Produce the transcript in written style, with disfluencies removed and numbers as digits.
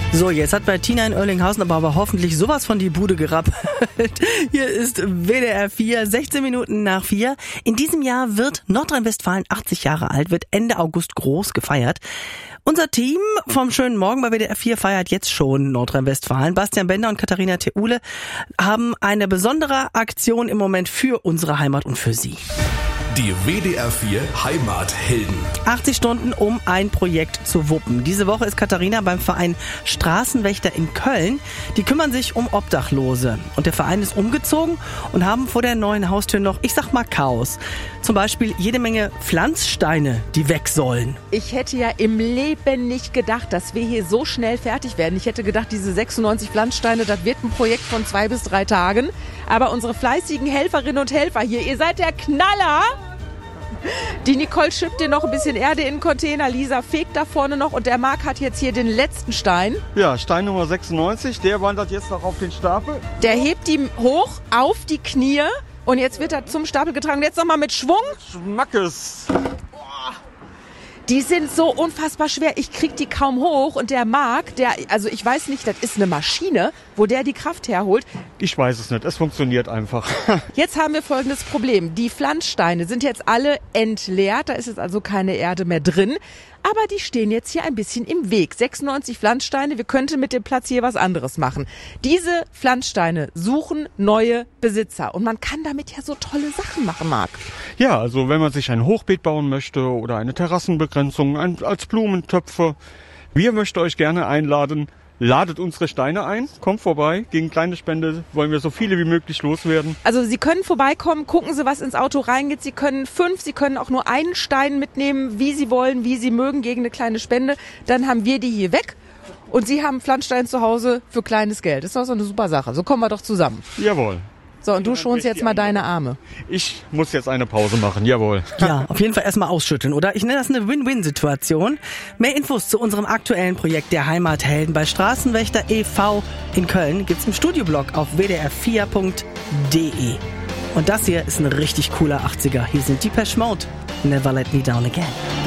So, jetzt hat bei Tina in Oerlinghausen aber hoffentlich sowas von die Bude gerappelt. Hier ist WDR 4, 16 Minuten nach 4. In diesem Jahr wird Nordrhein-Westfalen 80 Jahre alt, wird Ende August groß gefeiert. Unser Team vom schönen Morgen bei WDR 4 feiert jetzt schon Nordrhein-Westfalen. Bastian Bender und Katharina Theule haben eine besondere Aktion im Moment für unsere Heimat und für Sie. Die WDR 4 Heimathelden. 80 Stunden, um ein Projekt zu wuppen. Diese Woche ist Katharina beim Verein Straßenwächter in Köln. Die kümmern sich um Obdachlose. Und der Verein ist umgezogen und haben vor der neuen Haustür noch, ich sag mal, Chaos. Zum Beispiel jede Menge Pflanzsteine, die weg sollen. Ich hätte ja im Leben nicht gedacht, dass wir hier so schnell fertig werden. Ich hätte gedacht, diese 96 Pflanzsteine, das wird ein Projekt von 2 bis 3 Tagen. Aber unsere fleißigen Helferinnen und Helfer hier, ihr seid der Knaller! Die Nicole schippt dir noch ein bisschen Erde in den Container, Lisa fegt da vorne noch und der Marc hat jetzt hier den letzten Stein. Ja, Stein Nummer 96, der wandert jetzt noch auf den Stapel. Der hebt ihn hoch auf die Knie und jetzt wird er zum Stapel getragen. Jetzt nochmal mit Schwung. Schmackes. Die sind so unfassbar schwer, ich krieg die kaum hoch und der Marc, also ich weiß nicht, das ist eine Maschine, wo der die Kraft herholt. Ich weiß es nicht, es funktioniert einfach. Jetzt haben wir folgendes Problem, die Pflanzsteine sind jetzt alle entleert, da ist jetzt also keine Erde mehr drin. Aber die stehen jetzt hier ein bisschen im Weg. 96 Pflanzsteine, wir könnten mit dem Platz hier was anderes machen. Diese Pflanzsteine suchen neue Besitzer. Und man kann damit ja so tolle Sachen machen, Marc. Ja, also wenn man sich ein Hochbeet bauen möchte oder eine Terrassenbegrenzung als Blumentöpfe. Wir möchten euch gerne einladen. Ladet unsere Steine ein, kommt vorbei. Gegen kleine Spende wollen wir so viele wie möglich loswerden. Also Sie können vorbeikommen, gucken Sie, was ins Auto reingeht. Sie können 5, Sie können auch nur einen Stein mitnehmen, wie Sie wollen, wie Sie mögen, gegen eine kleine Spende. Dann haben wir die hier weg und Sie haben Pflanzstein zu Hause für kleines Geld. Das ist doch so eine super Sache. So kommen wir doch zusammen. Jawohl. So, und du schonst jetzt mal deine Arme. Ich muss jetzt eine Pause machen, jawohl. Ja, auf jeden Fall erstmal ausschütteln, oder? Ich nenne das eine Win-Win-Situation. Mehr Infos zu unserem aktuellen Projekt der Heimathelden bei Straßenwächter e.V. in Köln gibt's im Studioblog auf wdr4.de. Und das hier ist ein richtig cooler 80er. Hier sind Depeche Mode. Never Let Me Down Again.